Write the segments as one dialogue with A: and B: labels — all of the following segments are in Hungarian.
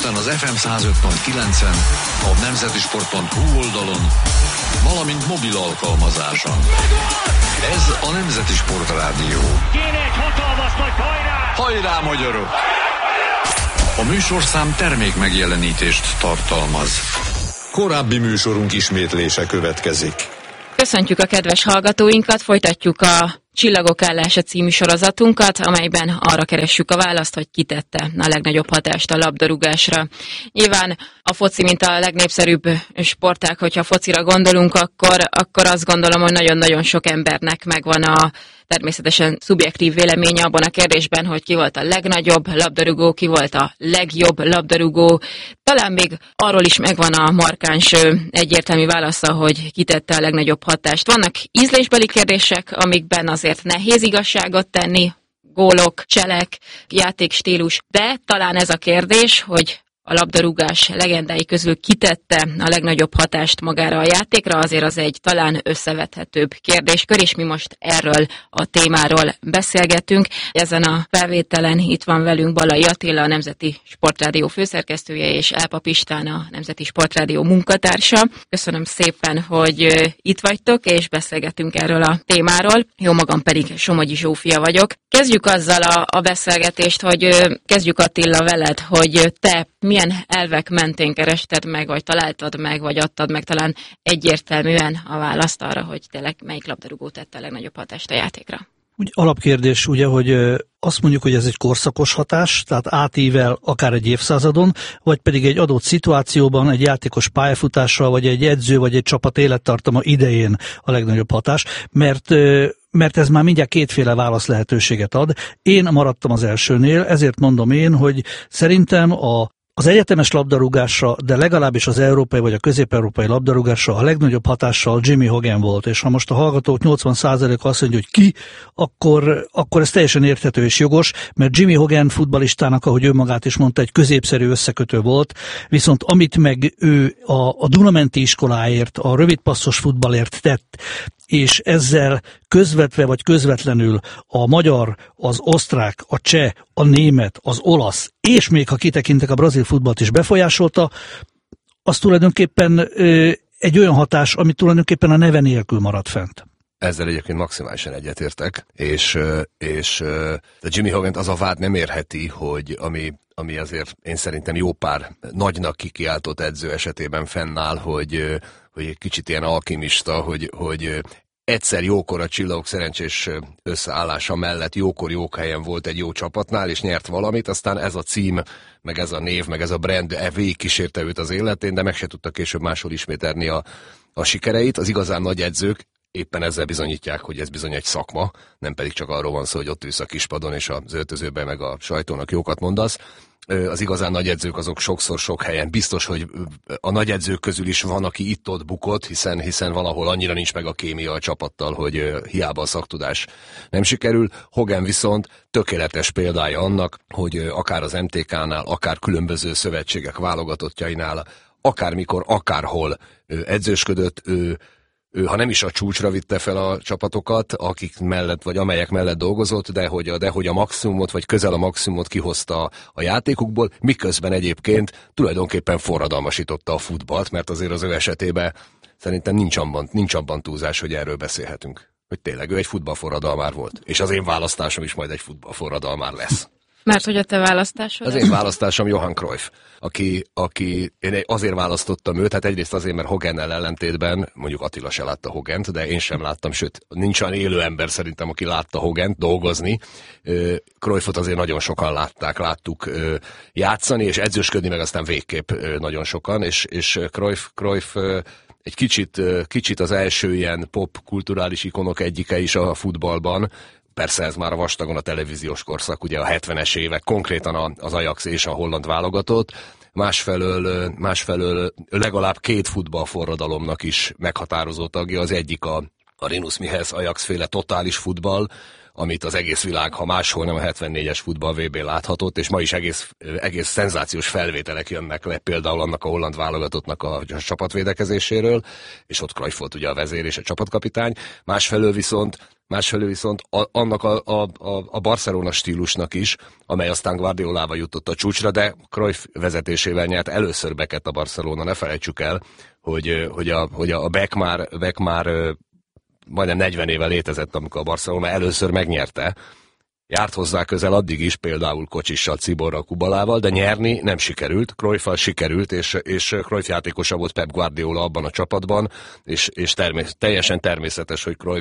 A: Budapesten az FM 105.9-en, a nemzetisport.hu oldalon, valamint mobil alkalmazáson. Ez a Nemzeti Sport Rádió.
B: Kéne egy hatalmas nagy hajrá!
A: Hajrá, magyarok! A műsorszám termék megjelenítést tartalmaz. Korábbi műsorunk ismétlése következik.
C: Köszöntjük a kedves hallgatóinkat, folytatjuk a Csillagok állása című sorozatunkat, amelyben arra keressük a választ, hogy ki tette a legnagyobb hatást a labdarúgásra. Nyilván a foci, mint a legnépszerűbb sportág, hogyha focira gondolunk, akkor azt gondolom, hogy nagyon-nagyon sok embernek megvan a természetesen szubjektív véleménye abban a kérdésben, hogy ki volt a legnagyobb labdarúgó, ki volt a legjobb labdarúgó. Talán még arról is megvan a markáns egyértelmű válasza, hogy ki tette a legnagyobb hatást. Vannak ízlésbeli kérdések, amikben azért nehéz igazságot tenni, gólok, cselek, játékstílus, de talán ez a kérdés, hogy a labdarúgás legendái közül kitette a legnagyobb hatást magára a játékra, azért az egy talán összevethetőbb kérdéskör, és mi most erről a témáról beszélgetünk. Ezen a felvételen itt van velünk Balai Attila, a Nemzeti Sportrádió főszerkesztője, és Elpap István, a Nemzeti Sportrádió munkatársa. Köszönöm szépen, hogy itt vagytok, és beszélgetünk erről a témáról. Jó magam pedig Somogyi Zsófia vagyok. Kezdjük azzal a beszélgetést, hogy kezdjük Attila veled, hogy te milyen elvek mentén kerested meg, vagy találtad meg, vagy adtad meg talán egyértelműen a választ arra, hogy tényleg melyik labdarúgó tette a legnagyobb hatást a játékra?
D: Úgy alapkérdés, ugye, hogy azt mondjuk, hogy ez egy korszakos hatás, tehát átível akár egy évszázadon, vagy pedig egy adott szituációban, egy játékos pályafutással, vagy egy edző, vagy egy csapat élettartama idején a legnagyobb hatás, mert ez már mindjárt kétféle válasz lehetőséget ad. Én maradtam az elsőnél, ezért mondom én, hogy szerintem az egyetemes labdarúgásra, de legalábbis az európai vagy a közép-európai labdarúgásra a legnagyobb hatással Jimmy Hogan volt, és ha most a hallgatók 80%-a azt mondja, hogy ki, akkor ez teljesen érthető és jogos, mert Jimmy Hogan futballistának, ahogy ő magát is mondta, egy középszerű összekötő volt, viszont amit meg ő a Dunamenti iskoláért, a rövidpasszos futballért tett, és ezzel közvetve vagy közvetlenül a magyar, az osztrák, a cseh, a német, az olasz, és még ha kitekintek a brazil futballt is befolyásolta, az tulajdonképpen egy olyan hatás, ami tulajdonképpen a neve nélkül maradt fent.
E: Ezzel egyébként maximálisan egyetértek, és Jimmy Hogant az a vád nem érheti, hogy ami azért én szerintem jó pár nagynak kikiáltott edző esetében fennáll, hogy egy kicsit ilyen alkimista, hogy egyszer jókor a Csillagok szerencsés összeállása mellett jókor jók helyen volt egy jó csapatnál, és nyert valamit, aztán ez a cím, meg ez a név, meg ez a brand végigkísérte őt az életén, de meg se tudta később máshol ismételni a sikereit. Az igazán nagy edzők éppen ezzel bizonyítják, hogy ez bizony egy szakma, nem pedig csak arról van szó, hogy ott ülsz a kispadon, és az öltözőben meg a sajtónak jókat mondasz. Az igazán nagy edzők azok sokszor sok helyen. Biztos, hogy a nagy edzők közül is van, aki itt-ott bukott, hiszen valahol annyira nincs meg a kémia a csapattal, hogy hiába a szaktudás nem sikerül. Hogan viszont tökéletes példája annak, hogy akár az MTK-nál, akár különböző szövetségek válogatottjainál, akármikor, akárhol edzősködött, ő, ha nem is a csúcsra vitte fel a csapatokat, akik mellett, vagy amelyek mellett dolgozott, de hogy a maximumot, vagy közel a maximumot kihozta a játékukból, miközben egyébként tulajdonképpen forradalmasította a futballt, mert azért az ő esetében szerintem nincs abban túlzás, hogy erről beszélhetünk. Hogy tényleg ő egy futballforradalmár volt. És az én választásom is majd egy futballforradalmár lesz.
C: Mert hogy a te választásod?
E: Az én választásom Johan Cruyff, aki én azért választottam őt, hát egyrészt azért, mert Hogannel ellentétben, mondjuk Attila se látta Hogant, de én sem láttam, sőt, nincs olyan élő ember szerintem, aki látta Hogant dolgozni. Cruyffot azért nagyon sokan láttuk játszani, és edzősködni meg aztán végképp nagyon sokan, és Cruyff egy kicsit az első ilyen pop kulturális ikonok egyike is a futballban. Persze ez már a vastagon a televíziós korszak, ugye a 70-es évek, konkrétan az Ajax és a holland válogatott, másfelől legalább két futballforradalomnak is meghatározó tagja, az egyik a Rinus Michels Ajax féle totális futball, amit az egész világ, ha máshol nem a 74-es futball VB-n láthatott, és ma is egész szenzációs felvételek jönnek le, például annak a holland válogatottnak a csapatvédekezéséről, és ott Cruyff volt ugye a vezér és a csapatkapitány. Másfelől viszont annak a Barcelona stílusnak is, amely aztán Guardiolával jutott a csúcsra, de Cruyff vezetésével nyert először Becket a Barcelona. Ne felejtsük el, hogy a Beck már majdnem 40 éve létezett, amikor a Barcelona először megnyerte. Járt hozzá közel addig is, például Kocsissal, Ciborral, Kubalával, de nyerni nem sikerült. Cruyffal sikerült, és Cruyff játékosa volt Pep Guardiola abban a csapatban, és teljesen természetes, hogy Cruyff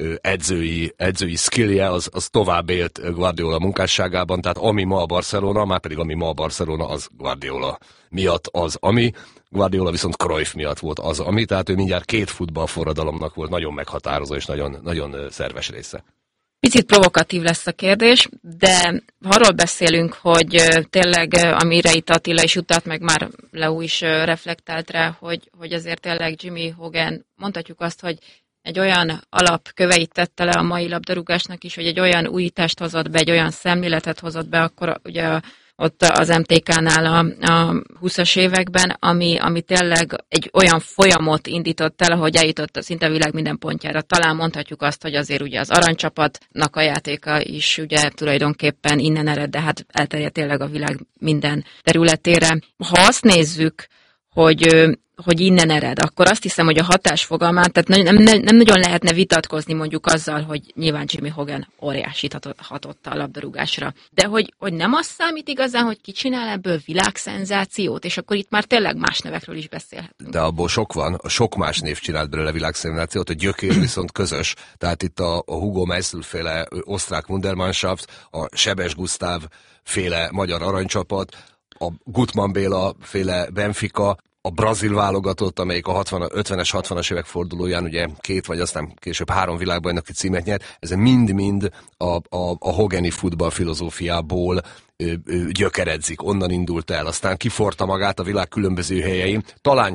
E: edzői skillje az tovább élt Guardiola munkásságában, tehát ami ma a Barcelona, már pedig ami ma a Barcelona, az Guardiola miatt az, ami. Guardiola viszont Cruyff miatt volt az, ami, tehát ő mindjárt 2 futballforradalomnak volt nagyon meghatározó és nagyon, nagyon szerves része.
C: Picit provokatív lesz a kérdés, de arról beszélünk, hogy tényleg, amire itt Attila is utalt, meg már Leo is reflektált rá, hogy azért tényleg Jimmy Hogan, mondhatjuk azt, hogy egy olyan alapköveit tette le a mai labdarúgásnak is, hogy egy olyan újítást hozott be, egy olyan szemléletet hozott be, akkor ugye ott az MTK-nál a 20-as években, ami tényleg egy olyan folyamot indított el, ahogy eljutott a szinte világ minden pontjára. Talán mondhatjuk azt, hogy azért ugye az aranycsapatnak a játéka is ugye tulajdonképpen innen ered, de hát elterjedt tényleg a világ minden területére. Ha azt nézzük, hogy innen ered, akkor azt hiszem, hogy a hatás fogalmát, tehát nem nagyon lehetne vitatkozni mondjuk azzal, hogy nyilván Jimmy Hogan óriásit hatott a labdarúgásra. De hogy nem az számít igazán, hogy ki csinál ebből világszenzációt, és akkor itt már tényleg más nevekről is beszélhetünk.
E: De abból sok van, sok más név csinált belőle világszenzációt, a gyökér viszont közös. Tehát itt a Hugo Meissl féle osztrák Wundermannschaft, a Sebes Gusztáv féle magyar aranycsapat, a Gutmann Béla féle Benfica, a brazil válogatott, amelyik a 50-es, 60-as évek fordulóján ugye 2 vagy aztán később 3 világbajnoki címet nyert, ez mind-mind a Hogani futball filozófiából gyökeredzik, onnan indult el, aztán kiforta magát a világ különböző helyein, talán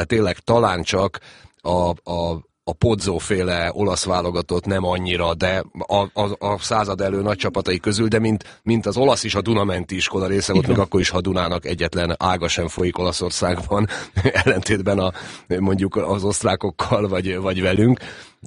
E: csak a Pozzo-féle olasz válogatott nem annyira, de a század elő nagy csapatai közül, de mint az olasz is a Dunamenti iskola része volt, még akkor is, ha Dunának egyetlen ága sem folyik Olaszországban, ellentétben mondjuk az osztrákokkal vagy velünk,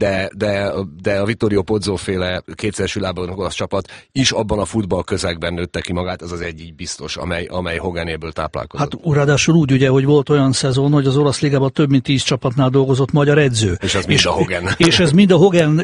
E: de a Vittorio Pozzo-féle kétszeres világbajnok olasz csapat is abban a futball közegben nőtte ki magát, ez az egy biztos, amely Hoganéből táplálkozott.
D: Hát ráadásul úgy ugye, hogy volt olyan szezon, hogy az olasz ligában több mint 10 csapatnál dolgozott magyar edző.
E: És ez mind a Hogan.
D: És ez mind a Hogan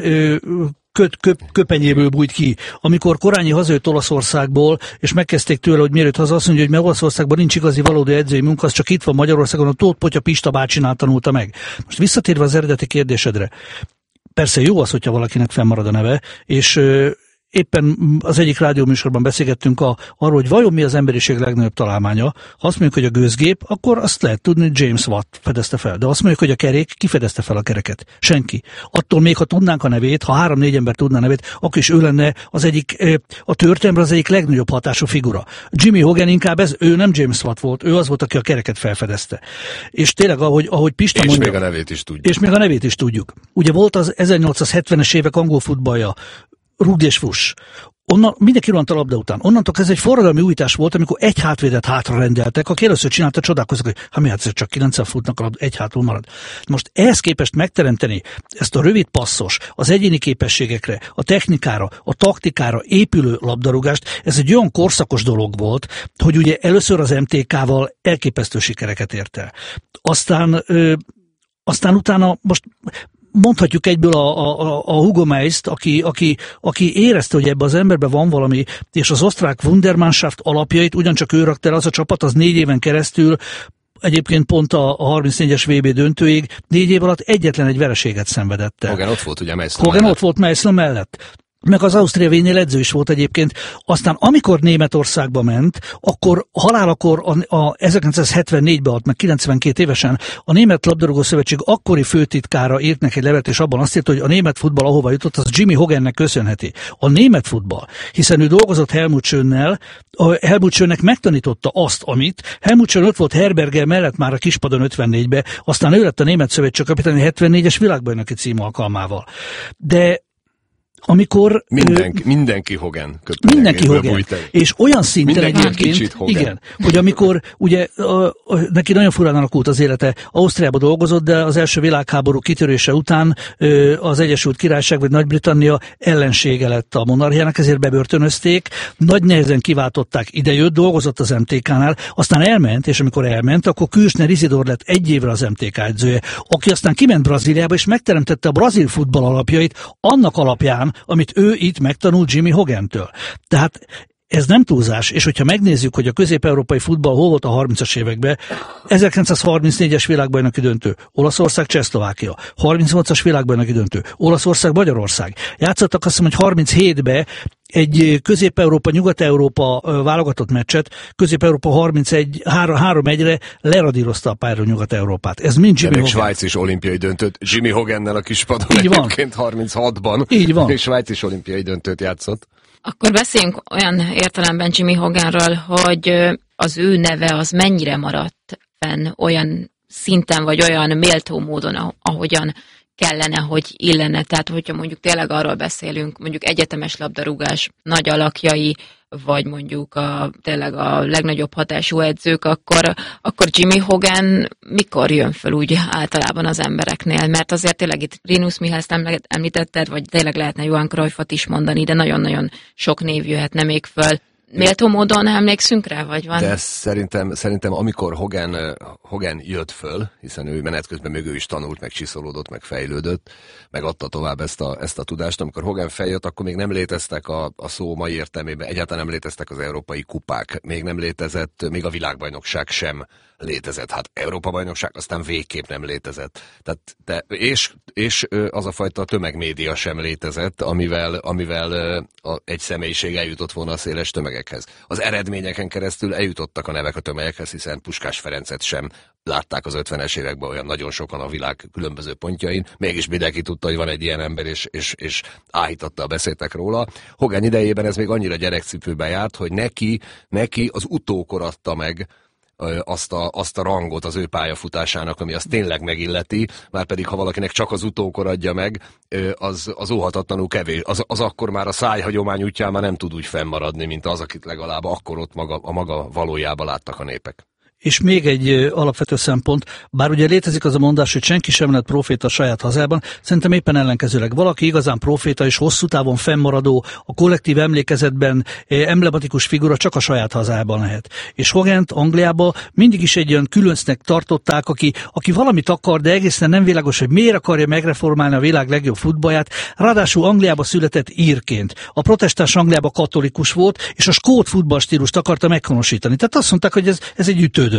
D: köpenyéből bújt ki. Amikor Korányi hazajött Olaszországból, és megkezdték tőle, hogy miért haza, azt mondja, hogy mert Olaszországban nincs igazi valódi edzői munka, az csak itt van Magyarországon, a Tóth Potya Pista bácsinál tanulta meg. Most visszatérve az eredeti kérdésedre. Persze jó az, hogyha valakinek fennmarad a neve, és éppen az egyik rádióműsorban beszélgettünk arról, hogy vajon mi az emberiség legnagyobb találmánya. Ha azt mondjuk, hogy a gőzgép, akkor azt lehet tudni, hogy James Watt fedezte fel. De azt mondjuk, hogy a kerék, ki fedezte fel a kereket? Senki. Attól még, ha tudnánk a nevét, ha 3-4 ember tudná a nevét, akkor is ő lenne az egyik, a történelemben az egyik legnagyobb hatású figura. Jimmy Hogan inkább ő nem James Watt volt, ő az volt, aki a kereket felfedezte. És tényleg, ahogy Pista mondja...
E: És még a nevét is tudjuk.
D: És még a nevét is tudjuk. Ugye volt az 1870-es évek angol futballja, rúgd és fuss. Onnan mindenki rohant a labda után. Onnantól ez egy forradalmi újítás volt, amikor egy hátvédet hátra rendeltek, aki először csinálta, csodálkozik, hogy mi hát csak 90 futnak a labda, egy hátul marad. Most ehhez képest megteremteni ezt a rövid passzos, az egyéni képességekre, a technikára, a taktikára épülő labdarúgást, ez egy olyan korszakos dolog volt, hogy ugye először az MTK-val elképesztő sikereket ért el. Aztán utána most mondhatjuk egyből a Hugo Meissl-t, aki érezte, hogy ebben az emberben van valami, és az osztrák Wundermannschaft alapjait ugyancsak ő rakta el, az a csapat, az 4 éven keresztül, egyébként pont a 34-es VB döntőig 4 év alatt egyetlen egy vereséget szenvedett el.
E: Hogan ott volt ugye Meissl
D: mellett. Hogan ott volt Meissl mellett. Meg az Ausztria Wien-nél edző is volt egyébként. Aztán amikor Németországba ment, akkor halálakor 1974-ben halt meg 92 évesen, a Német Labdarúgó Szövetség akkori főtitkára írt neki egy levelet, és abban azt írta, hogy a német futball ahova jutott, az Jimmy Hogannek köszönheti. A német futball, hiszen ő dolgozott Helmut Schönnel, Helmut Schönnek megtanította azt, amit Helmut Schön ott volt Herberger mellett már a kispadon 54-ben, aztán ő lett a Német Szövetség kapitány 74-es világbajnoki cím alkalmával. De amikor...
E: Mindenki Hogan.
D: Mindenki Hogan. És olyan szinten
E: egyébként,
D: igen, hogy amikor ugye neki nagyon furán alakult az élete, Ausztriában dolgozott, de az első világháború kitörése után az Egyesült Királyság vagy Nagy-Britannia ellensége lett a monarchiának, ezért bebörtönözték, nagy nehezen kiváltották, idejött, dolgozott az MTK-nál, aztán elment, és amikor elment, akkor Kirchner Isidor lett 1 évre az MTK edzője, aki aztán kiment Brazíliába, és megteremtette a brazil futball alapjait annak alapján, amit ő itt megtanult Jimmy Hogantől. Tehát ez nem túlzás, és hogyha megnézzük, hogy a közép-európai futball hol volt a 30-as években, 1934-es világbajnoki döntő, Olaszország, Csehszlovákia, 38-as világbajnoki döntő, Olaszország, Magyarország. Játszottak azt hiszem, hogy 37-ben egy Közép-Európa, Nyugat-Európa válogatott meccset, Közép-Európa 3-1-re leradírozta a pályáról Nyugat-Európát. Ez mind Jimmy Hogan.
E: Svájc is olimpiai döntőt, Jimmy Hogannel a kispadon egyébként 36-ban.
D: Így van.
E: És Svájc is olimpiai döntőt játszott.
C: Akkor beszéljünk olyan értelemben Jimmy Hoganról, hogy az ő neve az mennyire maradt fenn olyan szinten, vagy olyan méltó módon, ahogyan kellene, hogy illene. Tehát, hogyha mondjuk tényleg arról beszélünk, mondjuk egyetemes labdarúgás nagy alakjai, vagy mondjuk tényleg a legnagyobb hatású edzők, akkor Jimmy Hogan mikor jön föl úgy általában az embereknél? Mert azért tényleg itt Rinus Michels nem említetted, vagy tényleg lehetne Johan Cruyffot is mondani, de nagyon-nagyon sok név jöhetne még föl. Méltó módon emlékszünk rá, vagy van?
E: De szerintem amikor Hogan jött föl, hiszen ő menet közben még ő is tanult, meg csiszolódott, meg fejlődött, meg adta tovább ezt a tudást. Amikor Hogan feljött, akkor még nem léteztek a szó mai értelmében, egyáltalán nem léteztek az európai kupák, még nem létezett, még a világbajnokság sem létezett. Hát Európa-bajnokság aztán végképp nem létezett. És az a fajta tömegmédia sem létezett, amivel egy személyiség eljutott volna a széles tömegekhez. Az eredményeken keresztül eljutottak a nevek a tömegekhez, hiszen Puskás Ferencet sem látták az 50-es években olyan nagyon sokan a világ különböző pontjain. Mégis mindenki tudta, hogy van egy ilyen ember, és áhítatta a beszédek róla. Hogan idejében ez még annyira gyerekcipőben járt, hogy neki az utókor adta meg azt a rangot az ő pályafutásának, ami azt tényleg megilleti, márpedig ha valakinek csak az utókor adja meg, az óhatatlanul kevés. Az akkor már a szájhagyomány útján már nem tud úgy fennmaradni, mint az, akit legalább akkor ott a maga valójában láttak a népek.
D: És még egy alapvető szempont, bár ugye létezik az a mondás, hogy senki sem lett proféta a saját hazában, szerintem éppen ellenkezőleg valaki igazán proféta és hosszú távon fennmaradó, a kollektív emlékezetben emblematikus figura csak a saját hazában lehet. És Hogant Angliában mindig is egy olyan különcnek tartották, aki valamit akar, de egészen nem világos, hogy miért akarja megreformálni a világ legjobb futballját. Ráadásul Angliába született írként. A protestáns Angliában katolikus volt, és a skót futballstílust akarta meghonosítani. Tehát azt mondták, hogy ez egy ütő.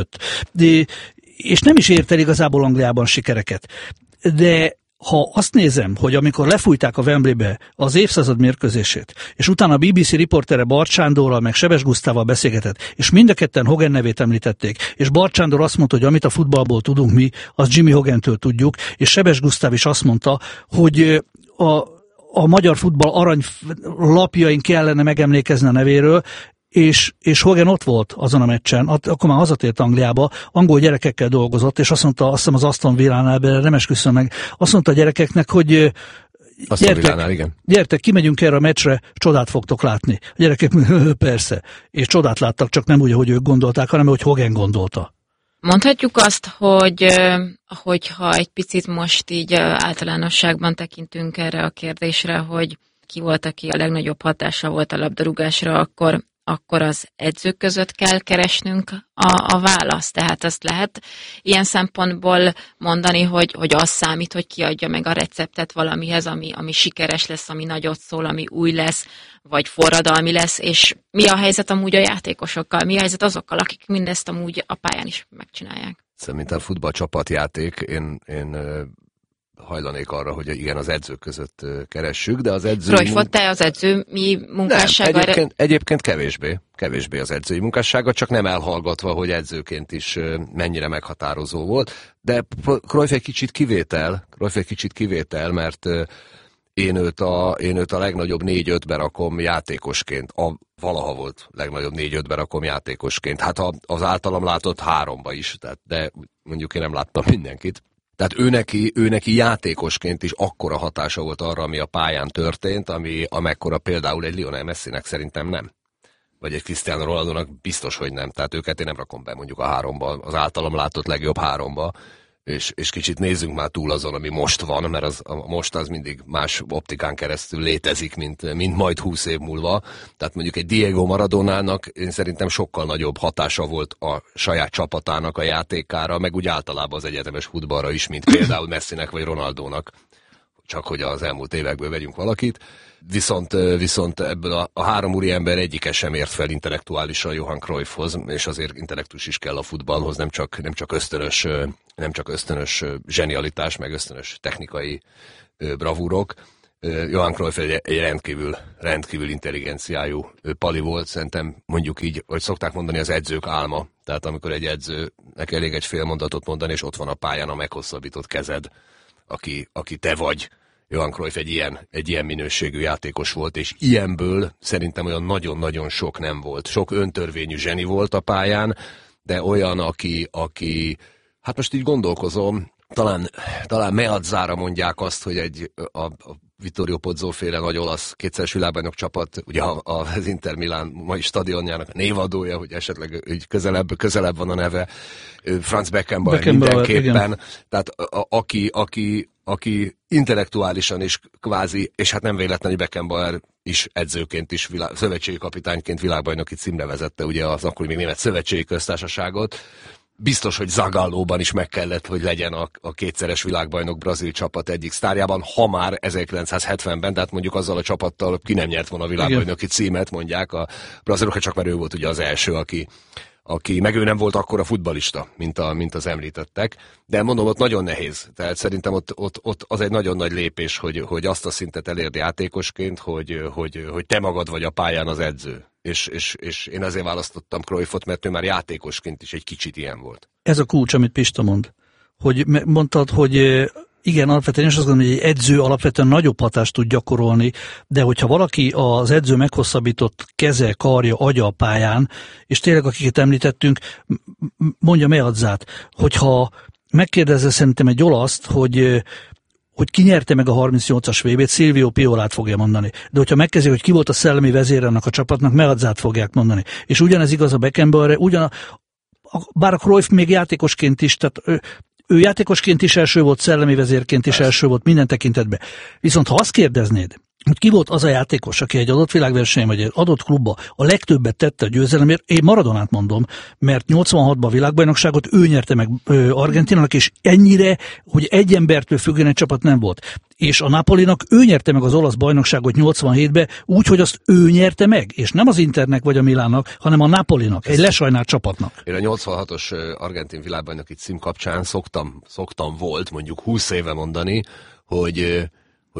D: És nem is ért el igazából Angliában sikereket. De ha azt nézem, hogy amikor lefújták a Wembleybe az évszázad mérkőzését, és utána a BBC riportere Barcs Sándorral meg Sebes Gusztával beszélgetett, és mind a ketten Hogan nevét említették, és Barcs Sándor azt mondta, hogy amit a futballból tudunk mi, azt Jimmy Hogantől tudjuk, és Sebes Gusztáv is azt mondta, hogy a magyar futball aranylapjain kellene megemlékezni a nevéről, és Hogan ott volt azon a meccsen, akkor már hazatért Angliába, angol gyerekekkel dolgozott, és azt mondta, azt hiszem az Aston Villánál, nem esküszöm meg, azt mondta a gyerekeknek, hogy gyertek, kimegyünk erre a meccsre, csodát fogtok látni. A gyerekek persze, és csodát láttak, csak nem úgy, ahogy ők gondolták, hanem hogy Hogan gondolta.
C: Mondhatjuk azt, hogyha egy picit most így általánosságban tekintünk erre a kérdésre, hogy ki volt, aki a legnagyobb hatása volt a labdarúgásra, akkor az edzők között kell keresnünk a választ. Tehát azt lehet ilyen szempontból mondani, hogy az számít, hogy ki adja meg a receptet valamihez, ami sikeres lesz, ami nagyot szól, ami új lesz, vagy forradalmi lesz, és mi a helyzet amúgy a játékosokkal, mi a helyzet azokkal, akik mindezt amúgy a pályán is megcsinálják.
E: Szerintem futballcsapatjáték, én hajlanék arra, hogy igen, az edzők között keressük, de az edző...
C: Cruyffot, te az edző munkássága?
E: Nem, egyébként kevésbé az edzői munkássága, csak nem elhallgatva, hogy edzőként is mennyire meghatározó volt, de Cruyff egy kicsit kivétel, mert én őt a legnagyobb 4-5-be rakom játékosként, valaha volt legnagyobb 4-5-be rakom játékosként, hát az általam látott 3-ba is, de mondjuk én nem láttam mindenkit. Tehát ő neki játékosként is akkora hatása volt arra, ami a pályán történt, amekkora például egy Lionel Messinek szerintem nem. Vagy egy Cristiano Ronaldónak biztos, hogy nem. Tehát őket én nem rakom be mondjuk a 3-ba, az általam látott legjobb 3-ba, és kicsit nézzünk már túl azon, ami most van, mert most az mindig más optikán keresztül létezik, mint majd 20 év múlva. Tehát mondjuk egy Diego Maradonának én szerintem sokkal nagyobb hatása volt a saját csapatának a játékára, meg úgy általában az egyetemes futballra is, mint például Messinek vagy Ronaldónak. Csak hogy az elmúlt évekből vegyünk valakit. Viszont ebből a 3 úriember egyike sem ért fel intellektuálisan Johan Cruyffhoz, és azért intellektus is kell a futballhoz, nem csak ösztönös zsenialitás, meg ösztönös technikai bravúrok. Johan Cruyff egy rendkívül intelligenciájú pali volt, szerintem mondjuk így, hogy szokták mondani, az edzők álma. Tehát amikor egy edzőnek elég egy fél mondatot mondani, és ott van a pályán a meghosszabbított kezed, aki te vagy. Johan Cruyff egy ilyen minőségű játékos volt, és ilyenből szerintem olyan nagyon-nagyon sok nem volt. Sok öntörvényű zseni volt a pályán, de olyan, aki hát most így gondolkozom, talán Meazzára mondják azt, hogy a Vittorio Pozzo féle nagy olasz kétszeres világbajnok csapat, ugye az Inter Milán mai stadionjának a névadója, hogy esetleg így közelebb van a neve, Franz Beckenbauer mindenképpen, igen. Tehát aki intellektuálisan is kvázi, és hát nem véletlen, hogy Beckenbauer is edzőként is, szövetségi kapitányként világbajnoki címre vezette ugye az akkor még német szövetségi köztársaságot. Biztos, hogy Zagallóban is meg kellett, hogy legyen a kétszeres világbajnok brazil csapat egyik sztárjában, ha már 1970-ben, tehát mondjuk azzal a csapattal ki nem nyert volna a világbajnoki címet, mondják a brazilok, csak mert ő volt ugye az első, aki meg ő nem volt akkora futballista, mint az említettek. De mondom, ott nagyon nehéz. Tehát szerintem ott az egy nagyon nagy lépés, hogy azt a szintet elérd játékosként, hogy te magad vagy a pályán az edző. És én azért választottam Cruyffot, mert ő már játékosként is egy kicsit ilyen volt.
D: Ez a kulcs, amit Pista mond. Hogy mondtad, hogy igen, alapvetően is azt gondolom, hogy egy edző alapvetően nagyobb hatást tud gyakorolni, de hogyha valaki az edző meghosszabbított keze, karja, agya a pályán, és tényleg akiket említettünk, mondja Meazzát, hogyha megkérdezze szerintem egy olaszt, hogy ki nyerte meg a 38-as VB-t, Silvio Piolát fogja mondani. De hogyha megkezdik, hogy ki volt a szellemi vezére annak a csapatnak, Meazzát fogják mondani. És ugyanez igaz a Beckenbauerre, bár a Cruyff még játékosként is, tehát ő játékosként is első volt, szellemi vezérként is első volt minden tekintetben. Viszont ha azt kérdeznéd, hogy ki volt az a játékos, aki egy adott világverseny vagy egy adott klubba a legtöbbet tette a győzelemért, én Maradonát mondom, mert 86-ban a világbajnokságot ő nyerte meg Argentinának, és ennyire, hogy egy embertől függően egy csapat nem volt. És a Napolinak ő nyerte meg az olasz bajnokságot 87-ben úgy, hogy azt ő nyerte meg, és nem az Internek vagy a Milánnak, hanem a Napolinak, egy lesajnált csapatnak.
E: Én a 86-os argentin világbajnoki cím kapcsán szoktam volt mondjuk 20 éve mondani, hogy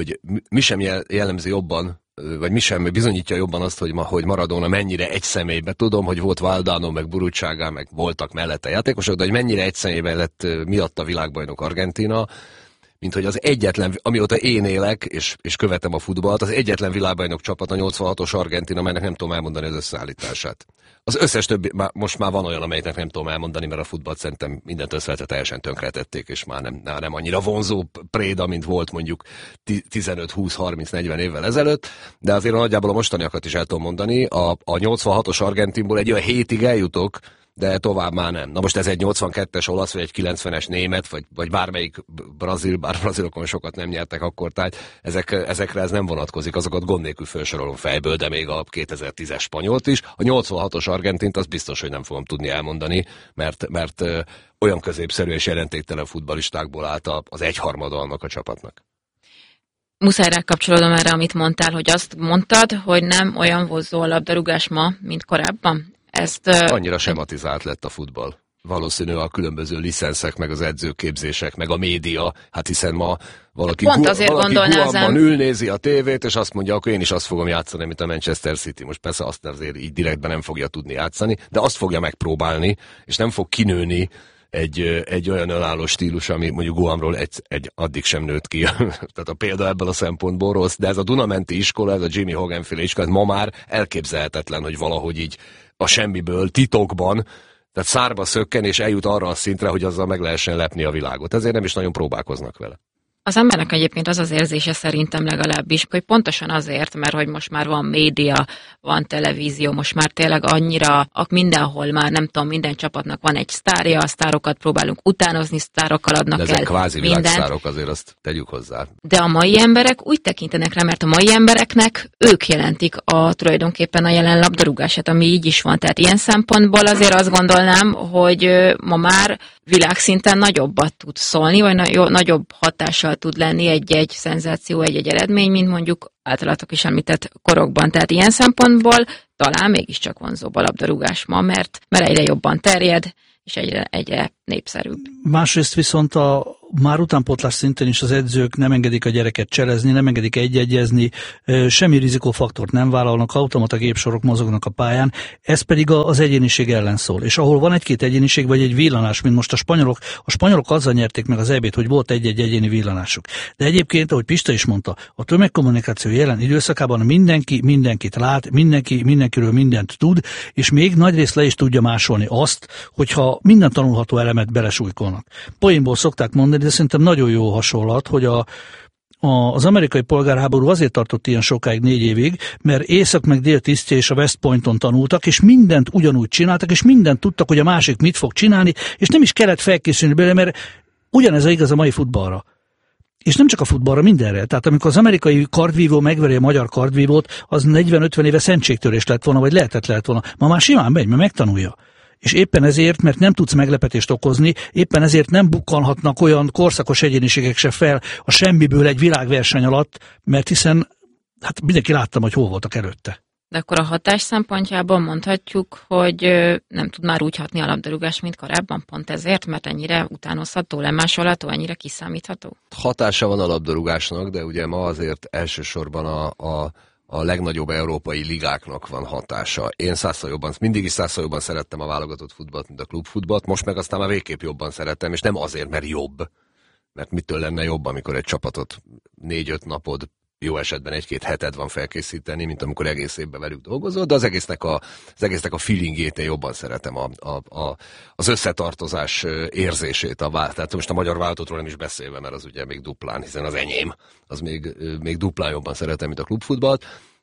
E: mi sem jellemzi jobban, vagy mi sem bizonyítja jobban azt, hogy Maradona mennyire egy személyben. Tudom, hogy volt Valdano, meg Burruchaga, meg voltak mellette játékosok, de hogy mennyire egy személyben lett miatta világbajnok Argentína, mint hogy az egyetlen, amióta én élek, és követem a futballt, az egyetlen világbajnok csapat a 86-os Argentína, amelynek nem tudom elmondani az összeállítását. Az összes többi, most már van olyan, amelynek nem tudom elmondani, mert a futballt szerintem mindent összeállított teljesen tönkretették, és már nem annyira vonzó préda, mint volt mondjuk 15, 20, 30, 40 évvel ezelőtt, de azért nagyjából a mostaniakat is el tudom mondani. A 86-os Argentinból egy olyan hétig eljutok, de tovább már nem. Na most ez egy 82-es olasz, vagy egy 90-es német, vagy bármelyik brazil, bár brazilokon sokat nem nyertek akkor, tehát ezekre ez nem vonatkozik, azokat gond nélkül felsorolom fejből, de még a 2010-es spanyolt is. A 86-os argentint az biztos, hogy nem fogom tudni elmondani, mert olyan középszerű és jelentéktelen futballistákból állt az egyharmada annak a csapatnak.
C: Muszáj rákapcsolódom erre, amit mondtál, hogy azt mondtad, hogy nem olyan vonzó a labdarúgás ma, mint korábban?
E: Annyira sematizált lett a futball. Valószínű a különböző licenszek, meg az edzőképzések, meg a média, hát hiszen ma valaki Guamban ülnézi a tévét, és azt mondja, akkor én is azt fogom játszani, mint a Manchester City. Most persze azt azért így direktben nem fogja tudni játszani, de azt fogja megpróbálni, és nem fog kinőni egy olyan önálló stílus, ami mondjuk Guamról egy addig sem nőtt ki. Tehát a példa ebből a szempontból rossz, de ez a Dunamenti iskola, ez a Jimmy Hogan féle iskola, ma már elképzelhetetlen, hogy valahogy így a semmiből, titokban Tehát szárba szökken, és eljut arra a szintre, hogy azzal meg lehessen lepni a világot. Ezért nem is nagyon próbálkoznak vele.
C: Az embernek egyébként az az érzése szerintem legalábbis, hogy pontosan azért, mert hogy most már van média, van televízió, most már tényleg annyira, mindenhol már nem tudom, minden csapatnak van egy sztárja, a sztárokat próbálunk utánozni, sztárokkal adnak el mindent. De ezek kvázi
E: világsztárok, azért azt tegyük hozzá.
C: De a mai emberek úgy tekintenek rá, mert a mai embereknek ők jelentik tulajdonképpen a jelen labdarúgását, ami így is van. Tehát ilyen szempontból azért azt gondolnám, hogy ma már világszinten nagyobbat tud szólni, vagy nagyobb hatással tud lenni egy szenzáció, egy eredmény, mint mondjuk általatok is említett korokban. Tehát ilyen szempontból talán mégiscsak vonzóbb a labdarúgás ma, mert egyre jobban terjed, és egyre népszerűbb.
D: Másrészt viszont már utánpótlás szinten is az edzők nem engedik a gyereket cselezni, nem engedik egy-egyezni, semmi rizikófaktort nem vállalnak, automata gépsorok mozognak a pályán, ez pedig az egyéniség ellen szól. És ahol van egy-két egyéniség, vagy egy villanás, mint most a spanyolok azzal nyerték meg az EB-t, hogy volt egy-egy egyéni villanásuk. De egyébként, ahogy Pista is mondta, a tömegkommunikáció jelen időszakában mindenki mindenkit lát, mindenkiről mindent tud, és még nagyrészt le is tudja másolni azt, hogyha minden tanulható elemet belesújkolnak. Poénból szokták mondani, de szerintem nagyon jó hasonlat, hogy az amerikai polgárháború azért tartott ilyen sokáig, 4 évig, mert észak meg dél tisztje és a West Pointon tanultak, és mindent ugyanúgy csináltak, és mindent tudtak, hogy a másik mit fog csinálni, és nem is kellett felkészülni belőle, mert ugyanez igaz a mai futballra. És nem csak a futballra, mindenre. Tehát amikor az amerikai kardvívó megveri a magyar kardvívót, az 40-50 éve szentségtörés lett volna, vagy lehetett volna. Ma már simán megy, mert megtanulja. És éppen ezért, mert nem tudsz meglepetést okozni, éppen ezért nem bukkanhatnak olyan korszakos egyéniségek se fel a semmiből egy világverseny alatt, mert hiszen hát mindenki láttam, hogy hol voltak előtte.
C: De akkor a hatás szempontjából mondhatjuk, hogy nem tud már úgy hatni a labdarúgás, mint korábban, pont ezért, mert ennyire utánozható, lemásolható, ennyire kiszámítható?
E: Hatása van a labdarúgásnak, de ugye ma azért elsősorban a legnagyobb európai ligáknak van hatása. Én mindig is százszor jobban szerettem a válogatott futballt, mint a klubfutballt, most meg aztán már végképp jobban szeretem, és nem azért, mert jobb. Mert mitől lenne jobb, amikor egy csapatot 4-5 napod, jó esetben 1-2 heted van felkészíteni, mint amikor egész évben velük dolgozol, de az egésznek a feelingjét én jobban szeretem, az összetartozás érzését. Tehát most a magyar válogatottról nem is beszélve, mert az ugye még duplán, hiszen az enyém, az még duplán jobban szeretem, mint a klubfutballt,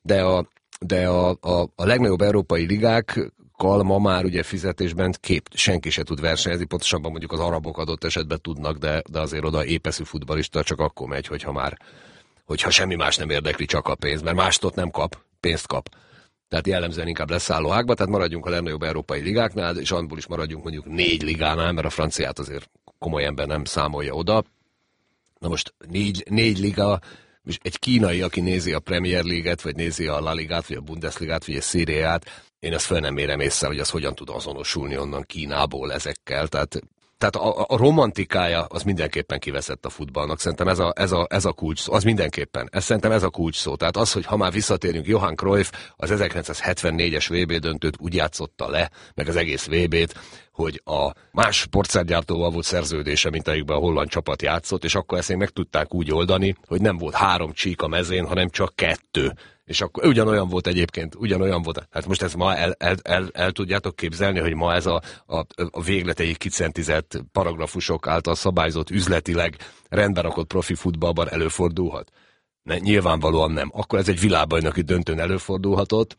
E: de a legnagyobb európai ligákkal ma már ugye fizetésben senki se tud versenyezni, pontosabban mondjuk az arabok adott esetben tudnak, de azért oda épeszű futballista csak akkor megy, hogyha semmi más nem érdekli, csak a pénz, mert mást ott nem kap, pénzt kap. Tehát jellemzően inkább leszálló ágba, tehát maradjunk a legnagyobb európai ligáknál, és abból is maradjunk mondjuk 4 ligánál, mert a franciát azért komoly ember nem számolja oda. Na most 4 liga, egy kínai, aki nézi a Premier League-et, vagy nézi a La Ligát, vagy a Bundesligát, vagy a Serie A-t, én ezt fel nem mérem észre, hogy az hogyan tud azonosulni onnan Kínából ezekkel, tehát a romantikája az mindenképpen kiveszett a futballnak. Szerintem ez a kulcs szó, az mindenképpen. Szerintem ez a kulcs szó. Tehát az, hogy ha már visszatérünk, Johan Cruyff az 1974-es VB döntőt úgy játszotta le, meg az egész VB-t, hogy a más sportszergyártóval volt szerződése, mint amikben a holland csapat játszott, és akkor ezt még meg tudták úgy oldani, hogy nem volt 3 csík a mezén, hanem csak 2. És akkor ugyanolyan volt. Hát most ezt ma el tudjátok képzelni, hogy ma ez a végleteig kicentizett paragrafusok által szabályzott, üzletileg rendben rakott profi futballban előfordulhat? Nyilvánvalóan nem. Akkor ez egy világbajnoki döntőn előfordulhatott.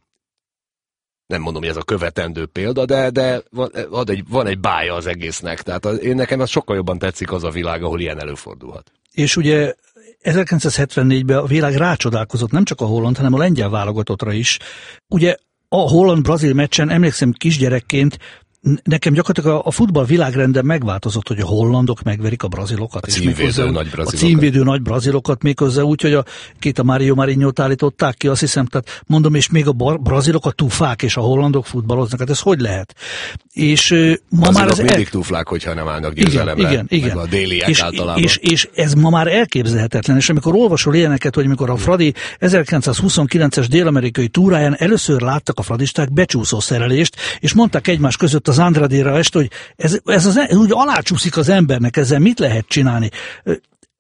E: Nem mondom, hogy ez a követendő példa, de van egy bája az egésznek. Tehát nekem az sokkal jobban tetszik az a világ, ahol ilyen előfordulhat.
D: És ugye 1974-ben a világ rácsodálkozott nem csak a holland, hanem a lengyel válogatottra is. Ugye a holland-brazil meccsen emlékszem kisgyerekként, nekem gyakorlatilag a futball világrenden megváltozott, hogy a hollandok megverik a brazilokat.
E: A
D: címvédő nagy brazilokat méghozzá úgy, hogy a Mário Marinho-t állították ki, azt hiszem, tehát mondom, és még a brazilok a tufák, és a hollandok futballoznak, hát ez hogy lehet? És ma már ez
E: mindig tuflák, hogyha nem állnak győzelemre,
D: igen.
E: A déliek általában.
D: És ez ma már elképzelhetetlen, és amikor olvasol ilyeneket, hogy mikor a Fradi 1929-es dél-amerikai túráján először láttak a fradisták becsúszó szerelést, és mondták egymás között az Andradéra est, hogy ez úgy alácsúszik az embernek, ezzel mit lehet csinálni?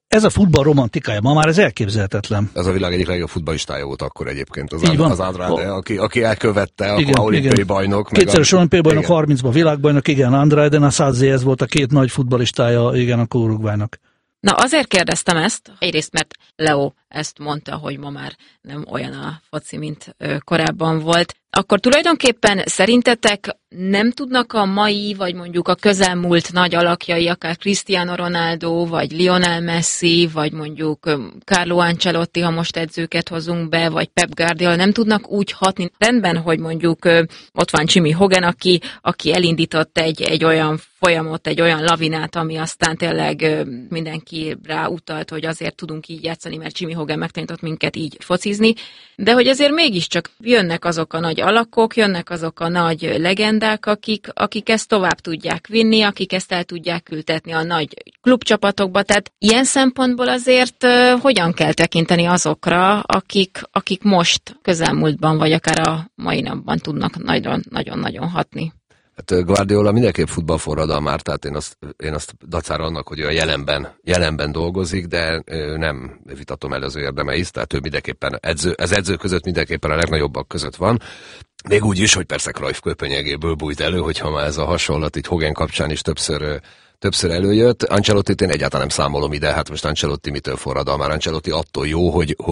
D: Ez a futball romantikája, ma már ez elképzelhetetlen.
E: Ez a világ egyik legjobb futballistája volt akkor egyébként, az Andrade, aki elkövette, a olimpiai bajnok.
D: Kétszeres olimpiai bajnok, 30-ban világbajnok, igen, Andrade, Nasazzi, ez volt a két nagy futballistája, igen, a Uruguaynak.
C: Na, azért kérdeztem ezt, egyrészt, mert Leo ezt mondta, hogy ma már nem olyan a foci, mint korábban volt. Akkor tulajdonképpen szerintetek nem tudnak a mai, vagy mondjuk a közelmúlt nagy alakjai, akár Cristiano Ronaldo, vagy Lionel Messi, vagy mondjuk Carlo Ancelotti, ha most edzőket hozunk be, vagy Pep Guardiola, nem tudnak úgy hatni rendben, hogy mondjuk ott van Jimmy Hogan, aki elindított egy olyan folyamot, egy olyan lavinát, ami aztán tényleg mindenki rá utalt, hogy azért tudunk így játszani, mert Jimmy Hogan megtanított minket így focizni, de hogy azért mégiscsak jönnek azok a nagy alakok, jönnek azok a nagy legendák, akik ezt tovább tudják vinni, akik ezt el tudják ültetni a nagy klubcsapatokba, tehát ilyen szempontból azért hogyan kell tekinteni azokra, akik most közelmúltban, vagy akár a mai napban tudnak nagyon-nagyon hatni?
E: Hát Guardiola mindenképp futballforradalmár, tehát én azt dacára annak, hogy a jelenben dolgozik, de nem vitatom el az ő érdemeit, tehát ő mindenképpen az edzők között mindenképpen a legnagyobbak között van. Még úgy is, hogy persze Cruyff köpönyegéből bújt elő, hogyha már ez a hasonlat itt Hogan kapcsán is többször előjött. Ancelottit én egyáltalán nem számolom ide, hát most Ancelotti mitől forradalmár? Ancelotti attól jó,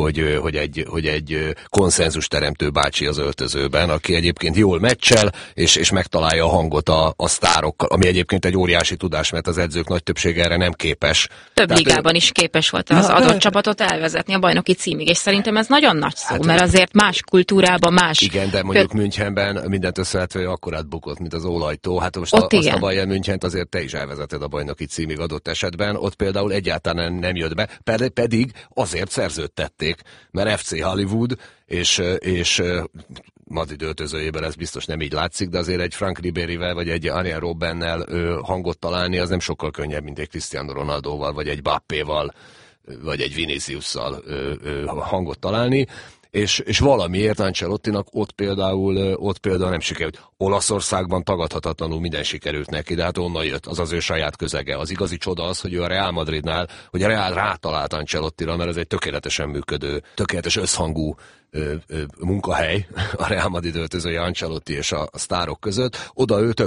E: hogy egy konszenzus teremtő bácsi az öltözőben, aki egyébként jól meccsel, és megtalálja a hangot a sztárokkal, ami egyébként egy óriási tudás, mert az edzők nagy többsége erre nem képes.
C: Több ligában is képes volt az adott csapatot elvezetni a bajnoki címig, és szerintem ez nagyon nagy szó, mert azért más kultúrában más...
E: Igen, de mondjuk Münchenben mindent összevetve akkorát bukott, mint az ólajtó. Hát most azt a Bayern Münchent azért te is elvezeted a bajnoki címig adott esetben, ott például egyáltalán nem jött be, pedig azért szerződtették, mert FC Hollywood és Madrid öltözőjében ez biztos nem így látszik, de azért egy Frank Ribérivel vagy egy Arjen Robbennel hangot találni, az nem sokkal könnyebb, mint egy Cristiano Ronaldoval, vagy egy Mbappéval, vagy egy Viniciusszal hangot találni. És valamiért Ancelottinak ott például nem sikerült. Olaszországban tagadhatatlanul minden sikerült neki, de hát onnan jött, az ő saját közege. Az igazi csoda az, hogy ő a Real Madridnál, hogy a Real rátalált Ancelottira, mert ez egy tökéletesen működő, tökéletes összhangú munkahely, a Real Madrid öltözője Ancelotti és a sztárok között. Oda ő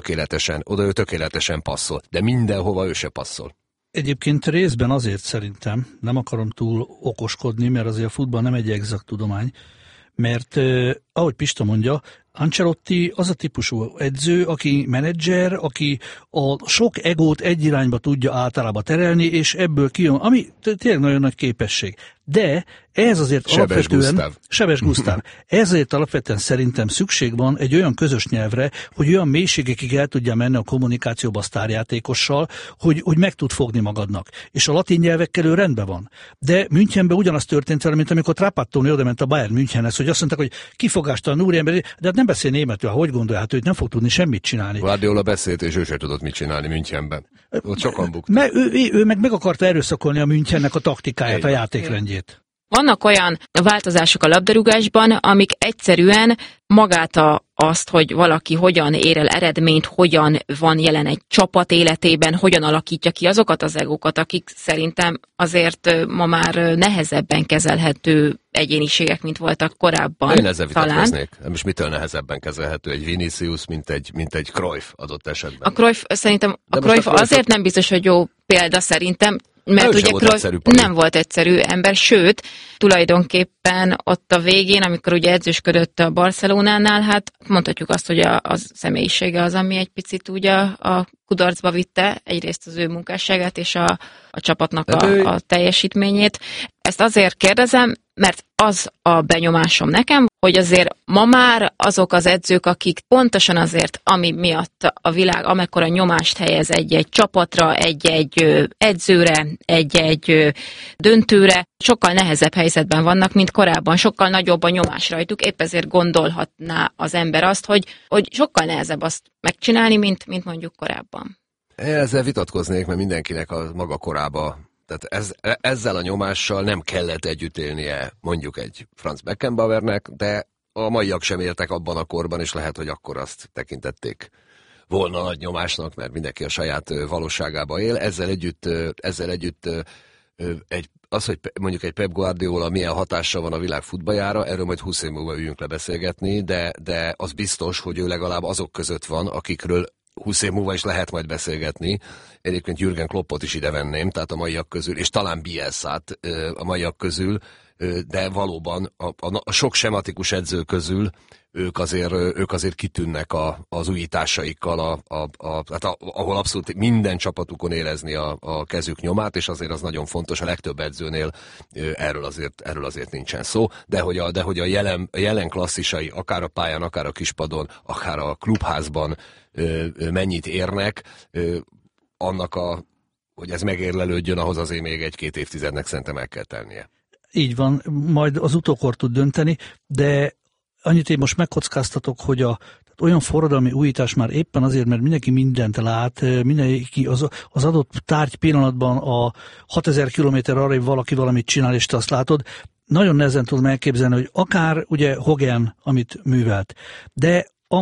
E: tökéletesen passzol, de mindenhova ő se passzol.
D: Egyébként részben azért szerintem, nem akarom túl okoskodni, mert azért a futball nem egy exakt tudomány, mert ahogy Pista mondja, Ancelotti az a típusú edző, aki menedzser, aki a sok egót egy irányba tudja általában terelni, és ebből kijön, ami tényleg nagyon nagy képesség. De ez azért alapvetően... Sebes Gusztáv. Ezért alapvetően szerintem szükség van egy olyan közös nyelvre, hogy olyan mélységekig el tudja menni a kommunikációba a sztárjátékossal, hogy meg tud fogni magadnak. És a latin nyelvekkel ő rendben van. De Münchenben ugyanaz történt vele, mint amikor Trapattoni odament a Bayern Münchenhez, hogy azt mondták, hogy kifogástalan úriember, de hát nem beszél németül, hogy gondolja, hát ő nem fog tudni semmit csinálni.
E: Guardiola beszélt, és ő sem tudott mit csinálni Münchenben. Ott sokan buktak.
D: Ő meg akarta erőszakolni a Münchennek a taktikáját, a játékrendjét.
C: Vannak olyan változások a labdarúgásban, amik egyszerűen magát azt, hogy valaki hogyan ér el eredményt, hogyan van jelen egy csapat életében, hogyan alakítja ki azokat az egókat, akik szerintem azért ma már nehezebben kezelhető egyéniségek, mint voltak korábban.
E: Én ezzel vitatkoznék. Most mitől nehezebben kezelhető egy Vinicius, mint egy Cruyff adott esetben?
C: A Cruyff szerintem azért nem biztos, hogy jó példa szerintem, mert ugye nem volt egyszerű ember, sőt, tulajdonképpen ott a végén, amikor ugye edzősködött a Barcelonánál, hát mondhatjuk azt, hogy a személyisége az, ami egy picit ugye a kudarcba vitte egyrészt az ő munkásságát és a csapatnak a teljesítményét. Ezt azért kérdezem, mert az a benyomásom nekem, hogy azért ma már azok az edzők, akik pontosan azért, ami miatt a világ amekkora nyomást helyez egy-egy csapatra, egy-egy edzőre, egy-egy döntőre, sokkal nehezebb helyzetben vannak, mint korábban, sokkal nagyobb a nyomás rajtuk, épp ezért gondolhatná az ember azt, hogy sokkal nehezebb azt megcsinálni, mint mondjuk korábban.
E: Ezzel vitatkoznék, mert mindenkinek a maga korába. Tehát ezzel a nyomással nem kellett együtt élnie mondjuk egy Franz Beckenbauernek, de a maiak sem éltek abban a korban, és lehet, hogy akkor azt tekintették volna nagy nyomásnak, mert mindenki a saját valóságába él. Ezzel együtt az, hogy mondjuk egy Pep Guardiola milyen hatással van a világ futballjára, erről majd 20 év múlva üljünk le beszélgetni, de az biztos, hogy ő legalább azok között van, akikről 20 év múlva is lehet majd beszélgetni. Egyébként Jürgen Kloppot is ide venném, tehát a maiak közül, és talán Bielsát a maiak közül, de valóban a sok sematikus edző közül ők azért kitűnnek az újításaikkal, ahol abszolút minden csapatukon érezni a kezük nyomát, és azért az nagyon fontos, a legtöbb edzőnél erről azért nincsen szó, de hogy a jelen klasszisai, akár a pályán, akár a kispadon, akár a klubházban mennyit érnek, hogy ez megérlelődjön, ahhoz azért még 1-2 évtizednek szerintem el kell tennie.
D: Így van, majd az utókor tud dönteni, de annyit én most megkockáztatok, hogy olyan forradalmi újítás már éppen azért, mert mindenki mindent lát, mindenki az adott tárgy pillanatban a 6000 kilométer arra valaki valamit csinál, és te azt látod, nagyon nehezen tudom elképzelni, hogy akár ugye Hogan, amit művelt, de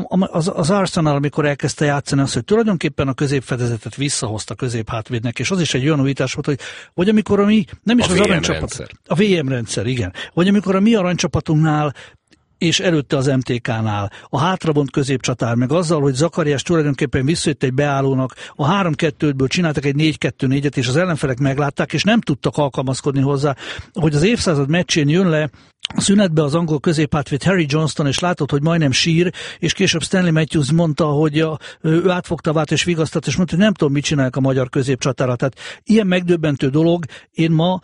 D: az Arsenal, amikor elkezdte játszani, az, hogy tulajdonképpen a középfedezetet visszahozta középhátvédnek, és az is egy olyan újítás volt, hogy amikor nem is az aranycsapat, a VM rendszer, igen, vagy amikor a mi aranycsapatunknál és előtte az MTK-nál, a hátrabont középcsatár, meg azzal, hogy Zakariás tulajdonképpen visszajött egy beállónak, a 3-2-ből csináltak egy 4-2-4-et, és az ellenfelek meglátták, és nem tudtak alkalmazkodni hozzá, hogy az évszázad meccsén jön le a szünetbe az angol középhátvéd Harry Johnston, és látod, hogy majdnem sír, és később Stanley Matthews mondta, hogy ő átfogta vát és vigasztat, és mondta, hogy nem tudom, mit csinálják a magyar középcsatára. Tehát ilyen megdöbbentő dolog, én ma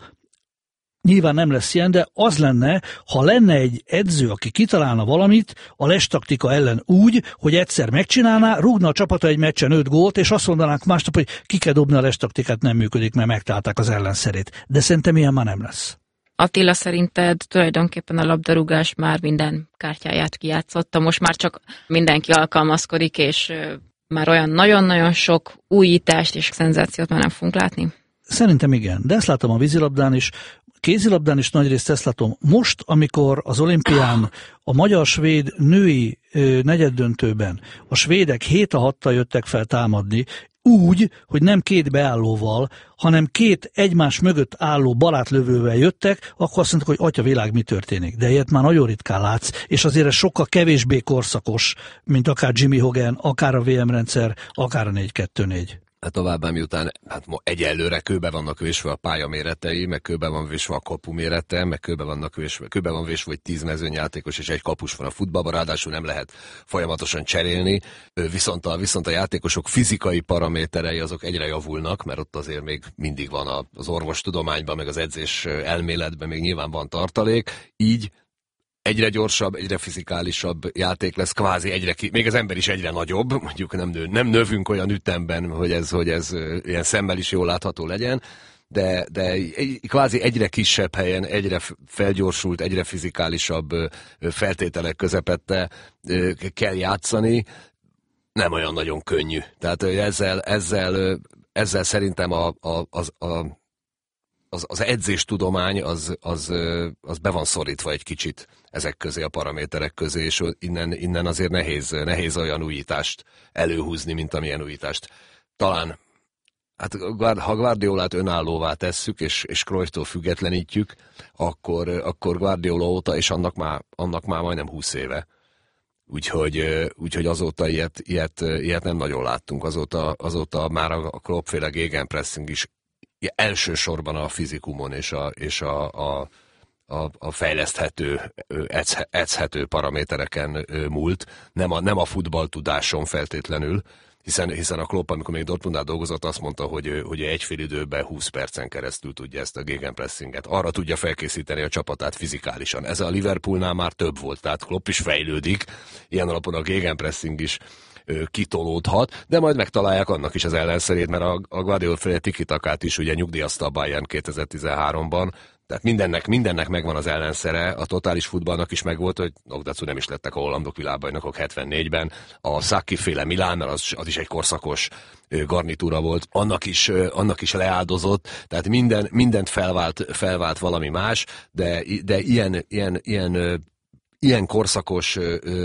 D: nyilván nem lesz ilyen, de az lenne, ha lenne egy edző, aki kitalálna valamit a lestaktika ellen úgy, hogy egyszer megcsinálná, rúgna a csapata egy meccsen 5 gólt, és azt mondanánk másnap, hogy ki kell dobni a lestaktikát, nem működik, mert megtalálták az ellenszerét. De szerintem ilyen már nem lesz.
C: Attila, szerinted tulajdonképpen a labdarúgás már minden kártyáját kijátszotta, most már csak mindenki alkalmazkodik, és már olyan nagyon-nagyon sok újítást és szenzációt már nem fogunk látni?
D: Szerintem igen, de ezt látom a vízilabdán is, kézilabdán is nagyrészt ezt látom. Most, amikor az olimpián a magyar-svéd női negyeddöntőben a svédek 7-6-tal jöttek fel támadni, úgy, hogy nem 2 beállóval, hanem 2 egymás mögött álló barátlövővel jöttek, akkor azt mondták, hogy atya világ, mi történik. De ilyet már nagyon ritkán látsz, és azért ez sokkal kevésbé korszakos, mint akár Jimmy Hogan, akár a VM rendszer, akár a 4-2-4.
E: Továbbá miután egyelőre kőbe vannak vésve a pálya méretei, meg kőbe van vésve a kapu mérete, meg kőbe van vésve, hogy 10 mezőnyjátékos és egy kapus van a futballban, ráadásul nem lehet folyamatosan cserélni, viszont a játékosok fizikai paraméterei azok egyre javulnak, mert ott azért még mindig van az orvostudományban, meg az edzés elméletben még nyilván van tartalék, így egyre gyorsabb, egyre fizikálisabb játék lesz, kvázi még az ember is egyre nagyobb, mondjuk nem növünk olyan ütemben, hogy ez ilyen szemmel is jól látható legyen, de kvázi egyre kisebb helyen, egyre felgyorsult, egyre fizikálisabb feltételek közepette kell játszani, nem olyan nagyon könnyű. Tehát ezzel szerintem az edzéstudomány az be van szorítva egy kicsit ezek közé, a paraméterek közé, és innen azért nehéz olyan újítást előhúzni, mint amilyen újítást. Talán, ha Guardiolát önállóvá tesszük, és Cruyfftól függetlenítjük, akkor Guardiola óta, és annak már majdnem 20 éve. Úgyhogy azóta ilyet nem nagyon láttunk. Azóta már a Klopp-féle gegenpressing is elsősorban a fizikumon és a fejleszthető, edzhető paramétereken múlt, nem a futballtudáson feltétlenül, hiszen a Klopp, amikor még Dortmundnál dolgozott, azt mondta, hogy egy fél időben 20 percen keresztül tudja ezt a gegenpressinget. Arra tudja felkészíteni a csapatát fizikálisan. Ez a Liverpoolnál már több volt, tehát Klopp is fejlődik, ilyen alapon a gegenpressing is kitolódhat, de majd megtalálják annak is az ellenszerét, mert a Guardiola-féle tiki-takát is ugye nyugdíjazta a Bayern 2013-ban, tehát mindennek megvan az ellenszere, a totális futballnak is megvolt, hogy Nogdacu nem is lettek a hollandok világbajnokok 74-ben, a Sacchi-féle Milán, mert az is egy korszakos garnitúra volt, annak is leáldozott, tehát mindent felvált valami más, de ilyen korszakos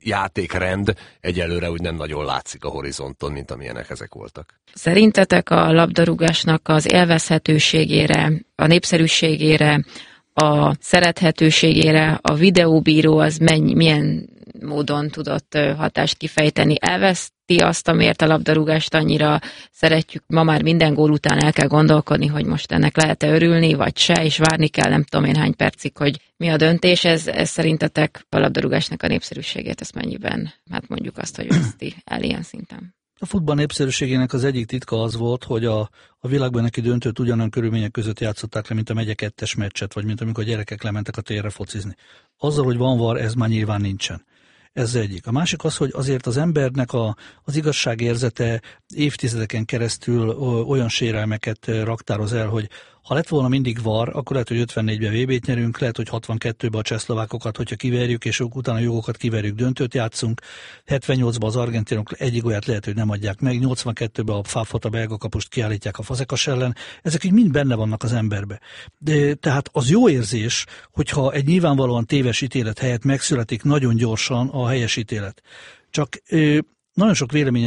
E: játékrend egyelőre úgy nem nagyon látszik a horizonton, mint amilyenek ezek voltak.
C: Szerintetek a labdarúgásnak az élvezhetőségére, a népszerűségére, a szerethetőségére a videóbíró az milyen módon tudott hatást kifejteni? Elveszti azt, amiért a labdarúgást annyira szeretjük, ma már minden gól után el kell gondolkodni, hogy most ennek lehet-e örülni, vagy se, és várni kell nem tudom én hány percig, hogy mi a döntés. Ez szerintetek a labdarúgásnak a népszerűségét, ezt mennyiben, hát mondjuk azt, hogy veszti el ilyen szinten?
D: A futball népszerűségének az egyik titka az volt, hogy a világbajnoki döntőt ugyanolyan körülmények között játszották le, mint a megye 2-es meccset, vagy mint amikor a gyerekek lementek a térre focizni. Azzal, hogy van VAR, ez már nyilván nincsen. Ez egyik. A másik az, hogy azért az embernek az igazságérzete évtizedeken keresztül olyan sérelmeket raktároz el, hogy ha lett volna mindig VAR, akkor lehet, hogy 54-ben VB-t nyerünk, lehet, hogy 62-ben a csehszlovákokat, hogyha kiverjük, és utána a jogokat kiverjük, döntőt játszunk. 78-ban az argentinok egyik gólját lehet, hogy nem adják meg, 82-ben a Fáfot, a belga kapust kiállítják a Fazekas ellen. Ezek így mind benne vannak az emberbe. De, tehát az jó érzés, hogyha egy nyilvánvalóan téves ítélet helyett megszületik nagyon gyorsan a helyes ítélet. Csak nagyon sok vélemény